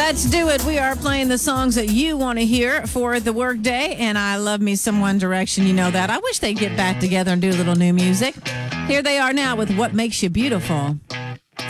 Let's do it. We are playing the songs that you want to hear for the workday, and I love me some One Direction. You know that. I wish they'd get back together and do a little new music. Here they are now with What Makes You Beautiful.